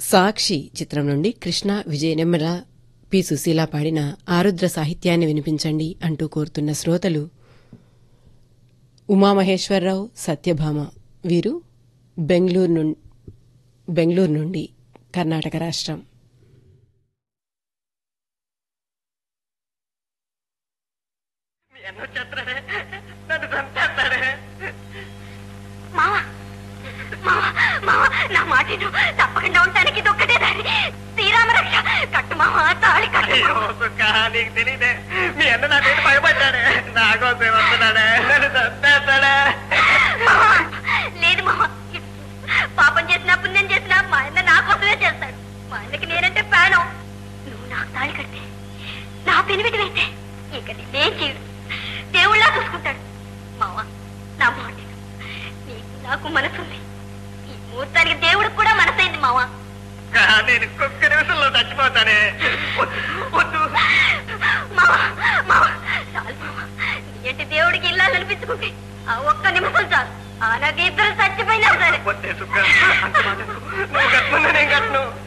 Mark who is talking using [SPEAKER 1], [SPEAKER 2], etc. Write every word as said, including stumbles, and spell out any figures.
[SPEAKER 1] సాక్షి చిత్రం నుండి కృష్ణ విజయ నెమ్మల పి సుశీల పాడిన ఆరుద్ర సాహిత్యాన్ని వినిపించండి అంటూ కోరుతున్న శ్రోతలు ఉమామహేశ్వరరావు, సత్యభామ. వీరు బెంగళూరు నుండి బెంగళూరు నుండి కర్ణాటక రాష్ట్రం.
[SPEAKER 2] నా మాటను తప్పకుండా ఉండడానికి ఇదొక్కటే దారి. శ్రీరామ రక్ష కట్టు మామ, తాళి కట్టు. నీకు తెలియదే, మీ అన్న నా మీద భయపడ్డాడే, నాకోసం వస్తున్నాడే, నన్ను చంపేస్తాడే. లేదు మామ, పాపం చేసినా పుణ్యం చేసినా మా అన్న నా కోసమే చేస్తాడు. మా అన్నకి నేనంటే ప్రాణం. నువ్వు నాకు తాళి కడితే, నా పెనిమిటి వేస్తే ఇక నేనేం చేయడు, దేవుళ్ళా చూసుకుంటాడు. మామ నా మాట, నీకు నాకు మనసుంది. ఈ ముహూర్తానికి దేవుడికి కూడా మనసైంది మామ. నేను ఒక్క నిమిషంలో చచ్చిపోతానే. మామ మామ చాలు మామ, నీ అంటే దేవుడికి ఇల్లాలనిపించుకుంటే ఆ ఒక్క నిమిషం చాలు. అలాగే ఇద్దరు చచ్చిపోయినా సరే.